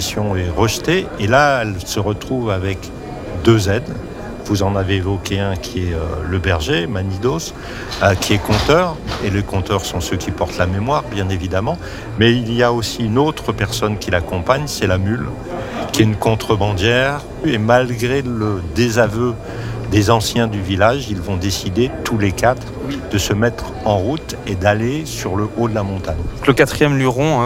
proposition est rejetée. Et là, elle se retrouve avec 2 aides. Vous en avez évoqué un qui est le berger, Manidos, qui est conteur. Et les conteurs sont ceux qui portent la mémoire, bien évidemment. Mais il y a aussi une autre personne qui l'accompagne, c'est la mule, qui est une contrebandière. Et malgré le désaveu des anciens du village, ils vont décider, tous les 4, de se mettre en route et d'aller sur le haut de la montagne. Le 4e luron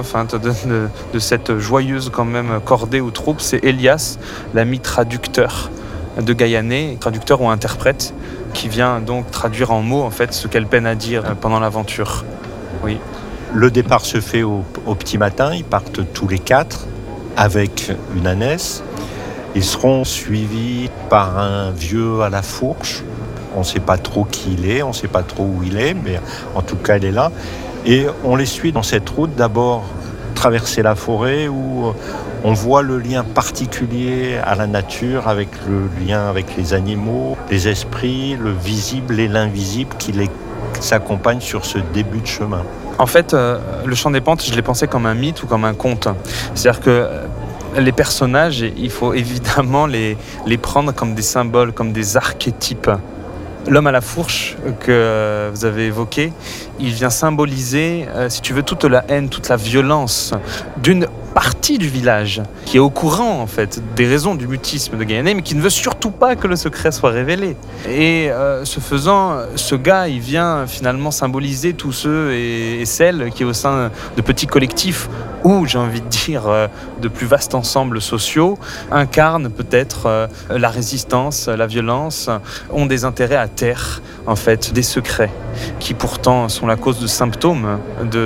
de cette joyeuse quand même cordée ou troupe, c'est Elias, l'ami traducteur de Gaillané, traducteur ou interprète, qui vient donc traduire en mots en fait ce qu'elle peine à dire pendant l'aventure. Oui. Le départ se fait au petit matin, ils partent tous les 4 avec une ânesse. Ils seront suivis par un vieux à la fourche. On ne sait pas trop qui il est, on ne sait pas trop où il est, mais en tout cas, il est là. Et on les suit dans cette route, d'abord traverser la forêt où on voit le lien particulier à la nature avec le lien avec les animaux, les esprits, le visible et l'invisible qui les s'accompagnent sur ce début de chemin. En fait, le Chant des Pentes, je l'ai pensé comme un mythe ou comme un conte. C'est-à-dire que les personnages, il faut évidemment les prendre comme des symboles, comme des archétypes. L'homme à la fourche que vous avez évoqué, il vient symboliser, si tu veux, toute la haine, toute la violence d'une partie du village qui est au courant en fait des raisons du mutisme de Gaillané, mais qui ne veut surtout pas que le secret soit révélé. Et ce faisant, ce gars, il vient finalement symboliser tous ceux et celles qui, au sein de petits collectifs ou, j'ai envie de dire, de plus vastes ensembles sociaux, incarnent peut-être la résistance, la violence, ont des intérêts à taire, en fait, des secrets qui pourtant sont la cause de symptômes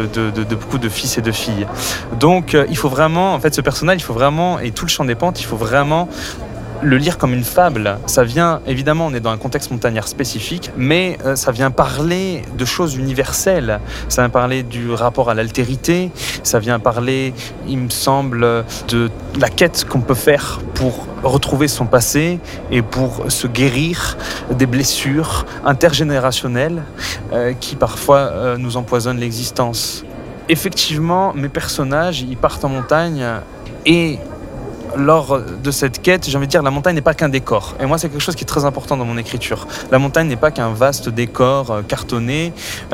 de beaucoup de fils et de filles. Donc, il faut vraiment, en fait, ce personnage, il faut vraiment, et tout le Chant des Pentes, il faut vraiment le lire comme une fable. Ça vient, évidemment, on est dans un contexte montagnard spécifique, mais ça vient parler de choses universelles. Ça vient parler du rapport à l'altérité, ça vient parler, il me semble, de la quête qu'on peut faire pour retrouver son passé et pour se guérir des blessures intergénérationnelles qui parfois nous empoisonnent l'existence. Effectivement, mes personnages, ils partent en montagne et lors de cette quête, j'ai envie de dire, la montagne n'est pas qu'un décor. Et moi, c'est quelque chose qui est très important dans mon écriture. La montagne n'est pas qu'un vaste décor cartonné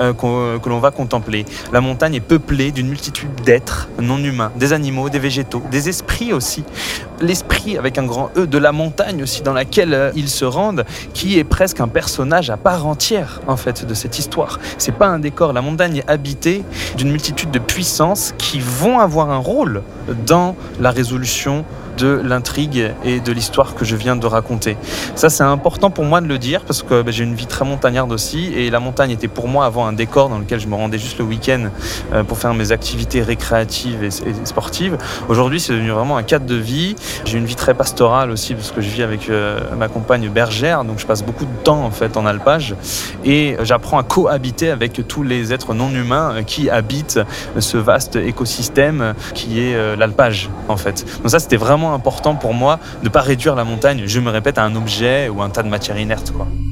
que l'on va contempler. La montagne est peuplée d'une multitude d'êtres non humains, des animaux, des végétaux, des esprits aussi. L'esprit, avec un grand E, de la montagne aussi, dans laquelle ils se rendent, qui est presque un personnage à part entière, en fait, de cette histoire. C'est pas un décor. La montagne est habitée d'une multitude de puissances qui vont avoir un rôle dans la résolution de l'intrigue et de l'histoire que je viens de raconter. Ça, c'est important pour moi de le dire parce que j'ai une vie très montagnarde aussi et la montagne était pour moi avant un décor dans lequel je me rendais juste le week-end pour faire mes activités récréatives et sportives. Aujourd'hui, c'est devenu vraiment un cadre de vie. J'ai une vie très pastorale aussi parce que je vis avec ma compagne bergère, donc je passe beaucoup de temps en fait en alpage et j'apprends à cohabiter avec tous les êtres non humains qui habitent ce vaste écosystème qui est l'alpage en fait. Donc ça, c'était vraiment important pour moi de ne pas réduire la montagne, je me répète, à un objet ou un tas de matière inerte, quoi.